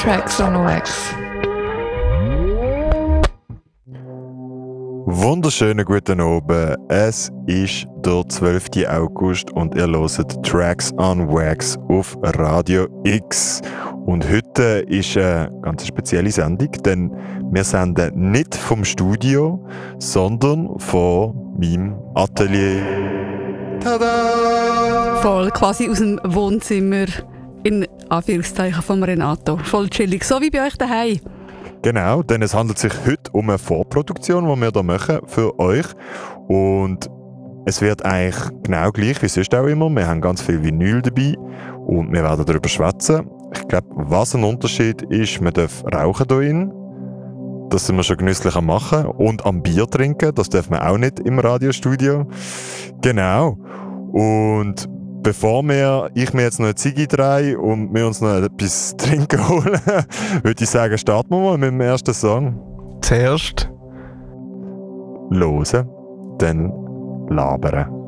Tracks on Wax. Wunderschönen guten Abend. Es ist der 12. August und ihr hört Tracks on Wax auf Radio X. Und heute ist eine ganz spezielle Sendung, denn wir senden nicht vom Studio, sondern von meinem Atelier. Tada! Voll, quasi aus dem Wohnzimmer, in Anführungszeichen vom Renato. Voll chillig, so wie bei euch daheim. Genau, denn es handelt sich heute um eine Vorproduktion, die wir hier machen für euch. Und es wird eigentlich genau gleich wie sonst auch immer. Wir haben ganz viel Vinyl dabei und wir werden darüber schwätzen. Ich glaube, was ein Unterschied ist, man darf rauchen hier drin. Das sind wir schon genüsslich am machen. Und am Bier trinken, das darf man auch nicht im Radiostudio. Genau. Und bevor ich mir jetzt noch eine Ziege drehe und wir uns noch etwas trinken holen, würde ich sagen, starten wir mal mit dem ersten Song. Zuerst Hören, dann labern.